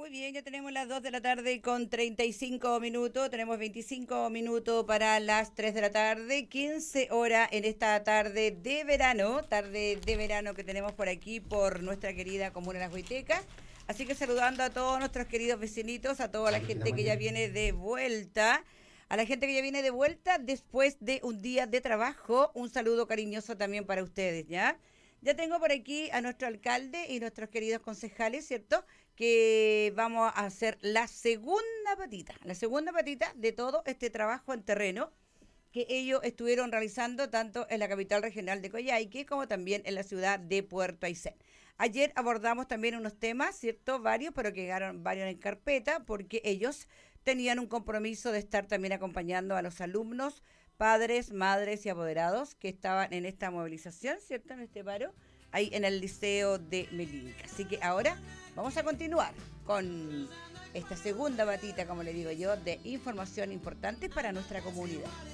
Muy bien, ya tenemos las 2 de la tarde con 35 minutos, tenemos 25 minutos para las 3 de la tarde, 15 horas en esta tarde de verano que tenemos por aquí por nuestra querida comuna Las Huitecas. Así que saludando a todos nuestros queridos vecinitos, a toda la gente que ya viene de vuelta, a la gente que ya viene de vuelta después de un día de trabajo, un saludo cariñoso también para ustedes, ¿ya? Ya tengo por aquí a nuestro alcalde y nuestros queridos concejales, ¿cierto? Que vamos a hacer la segunda patita de todo este trabajo en terreno que ellos estuvieron realizando tanto en la capital regional de Coyhaique como también en la ciudad de Puerto Aysén. Ayer abordamos también unos temas, ¿cierto? Varios, pero que quedaron varios en carpeta porque ellos tenían un compromiso de estar también acompañando a los alumnos, padres, madres y apoderados que estaban en esta movilización, ¿cierto? En este paro, ahí en el Liceo de Melinca. Así que ahora vamos a continuar con esta segunda batita, como le digo yo, de información importante para nuestra comunidad.